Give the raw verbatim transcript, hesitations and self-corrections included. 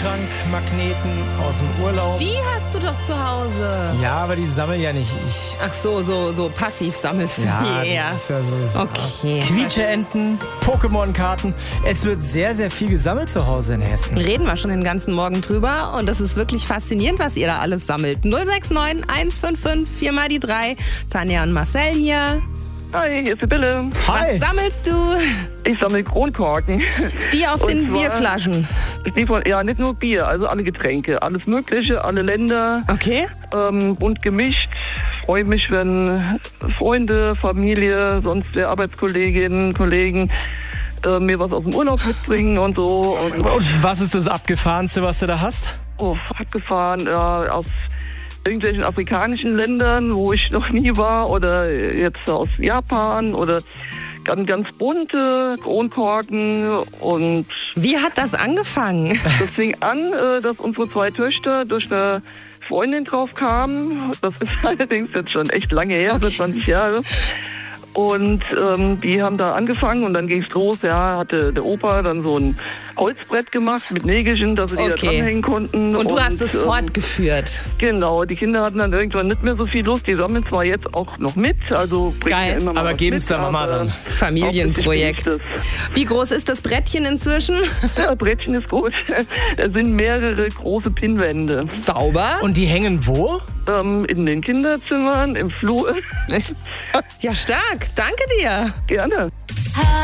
Kühlschrankmagneten aus dem Urlaub. Die hast du doch zu Hause. Ja, aber die sammel ja nicht ich. Ach so, so, so passiv sammelst du Ja, die eher. das ist ja so. Okay. Quietscheenten, Pokémon-Karten. Es wird sehr, sehr viel gesammelt zu Hause in Hessen. Reden wir schon den ganzen Morgen drüber und das ist wirklich faszinierend, was ihr da alles sammelt. null sechs neun eins fünf fünf vier mal die drei. Tanja und Marcel hier. Hi, hier ist die Bille. Hi. Was sammelst du? Ich sammle Kronkorken. Die auf Und den zwar- Bierflaschen. Die von, ja, nicht nur Bier, also alle Getränke, alles Mögliche, alle Länder, Okay. ähm, bunt gemischt. Freue mich, wenn Freunde, Familie, sonst wer Arbeitskolleginnen, Kollegen äh, mir was aus dem Urlaub mitbringen und so. Und, Und was ist das Abgefahrenste, was du da hast? oh, abgefahren, ja, aus irgendwelchen afrikanischen Ländern, wo ich noch nie war, oder jetzt aus Japan oder ganz, ganz bunte Kronkorken. Und Wie hat das angefangen? das fing an, äh, dass unsere zwei Töchter durch eine Freundin drauf kamen. Das ist allerdings jetzt schon echt lange her, so zwanzig Jahre. Und ähm, die haben da angefangen und dann ging es los. Ja, hatte der Opa dann so ein Holzbrett gemacht mit Nägelchen, dass sie die Okay. da dranhängen konnten. Und du hast es ähm, fortgeführt. Genau, die Kinder hatten dann irgendwann nicht mehr so viel Lust. Die sammeln zwar jetzt auch noch mit, also bringen Geil. ja immer mal Aber was geben's mit, der Mama aber dann. Familienprojekt. hauptsächlich bin ich Wie groß ist das Brettchen inzwischen? das. Ja, Brettchen ist gut. Es sind mehrere große Pinnwände. Sauber. Und die hängen wo? Ähm, in den Kinderzimmern, im Flur. Ja, stark. Danke dir. Gerne.